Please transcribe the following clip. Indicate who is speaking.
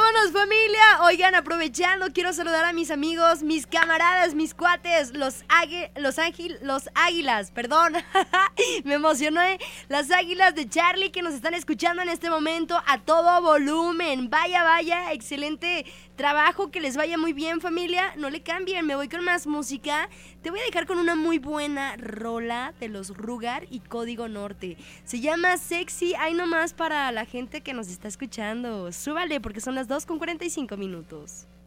Speaker 1: Vámonos, familia. Oigan, aprovechando, quiero saludar a mis amigos, mis camaradas, mis cuates, los águilas, perdón. Me emocioné. Las águilas de Charlie que nos están escuchando en este momento a todo volumen. Vaya, excelente trabajo, que les vaya muy bien, familia. No le cambien, me voy con más música. Te voy a dejar con una muy buena rola de los Rugar y Código Norte. Se llama Sexy, ahí nomás para la gente que nos está escuchando. Súbale porque son las 2:45 minutos.